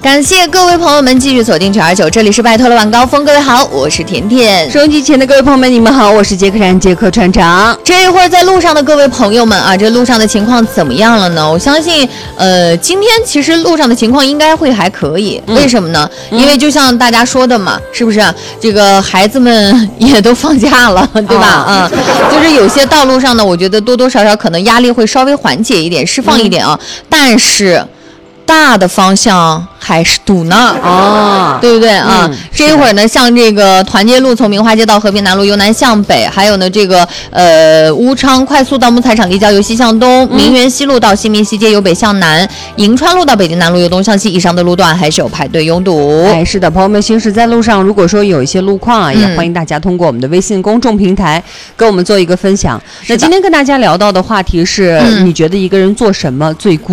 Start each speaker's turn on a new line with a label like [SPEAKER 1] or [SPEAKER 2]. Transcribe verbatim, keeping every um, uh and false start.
[SPEAKER 1] 感谢各位朋友们继续锁定九二九，这里是拜托了晚高峰。各位好，我是甜甜。
[SPEAKER 2] 收音机前的各位朋友们，你们好，我是杰克山杰克船长。
[SPEAKER 1] 这一会儿在路上的各位朋友们啊，这路上的情况怎么样了呢？我相信，呃，今天其实路上的情况应该会还可以。嗯、为什么呢？嗯、因为就像大家说的嘛，是不是？这个孩子们也都放假了，对吧？啊、哦嗯，就是有些道路上呢，我觉得多多少少可能压力会稍微缓解一点，释放一点啊。嗯、但是大的方向还是堵呢，哦，对不对啊？嗯、这一会儿呢，像这个团结路从明华街到和平南路由南向北，还有呢这个呃乌昌快速到木材厂立交由西向东，嗯、明园西路到新民西街由北向南，银川路到北京南路由东向西，以上的路段还是有排队拥堵。
[SPEAKER 2] 哎，是的，朋友们行驶在路上，如果说有一些路况啊，嗯、也欢迎大家通过我们的微信公众平台跟我们做一个分享。那今天跟大家聊到的话题是，嗯、你觉得一个人做什么最孤